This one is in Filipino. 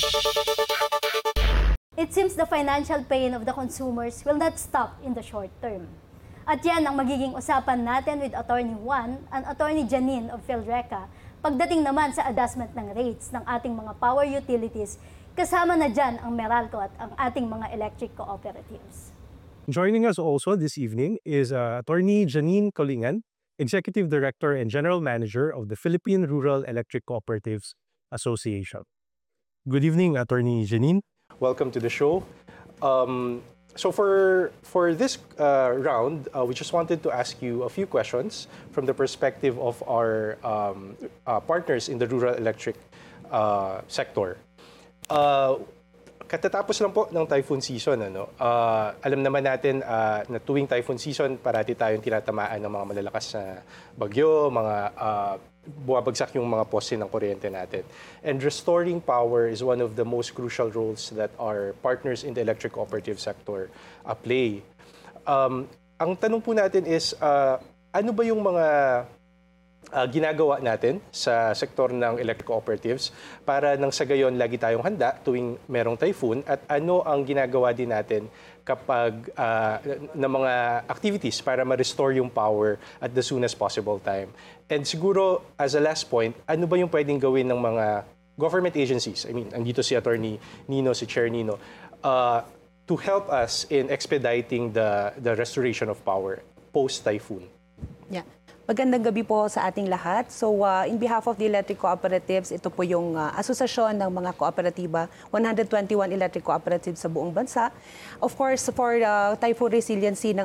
It seems the financial pain of the consumers will not stop in the short term. At yan ang magiging usapan natin with Attorney Juan and Attorney Janine of PhilReca pagdating naman sa adjustment ng rates ng ating mga power utilities, kasama na dyan ang Meralco at ang ating mga electric cooperatives. Joining us also this evening is Attorney Janine Colingan, Executive Director and General Manager of the Philippine Rural Electric Cooperatives Association. Good evening, Attorney Janine. Welcome to the show. So for this round, we just wanted to ask you a few questions from the perspective of our partners in the rural electric sector. Katatapos lang po ng typhoon season, alam naman natin na tuwing typhoon season, parati tayong tinatamaan ng mga malalakas na bagyo, mga bumabagsak yung mga poste ng kuryente natin. And restoring power is one of the most crucial roles that our partners in the electric cooperative sector play. Ang tanong po natin is, ano ba yung mga ginagawa natin sa sektor ng electric cooperatives para nang sa gayon lagi tayong handa tuwing merong typhoon, at ano ang ginagawa din natin kapag ng mga activities para ma-restore yung power at the soonest possible time. And siguro, as a last point, ano ba yung pwedeng gawin ng mga government agencies? I mean, andito si Attorney Nino, si Chair Nino, to help us in expediting the restoration of power post-typhoon. Yeah. Magandang gabi po sa ating lahat. So, in behalf of the electric cooperatives, ito po yung asosasyon ng mga kooperatiba, 121 electric cooperatives sa buong bansa. Of course, for typhoon resiliency ng